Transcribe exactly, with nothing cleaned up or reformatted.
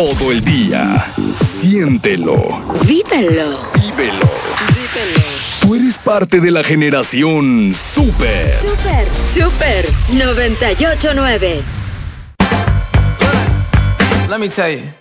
todo el día. Siéntelo. Vívelo. Vívelo. Vívelo. Tú eres parte de la generación Super. Super. Super noventa y ocho nueve. Let me tell you.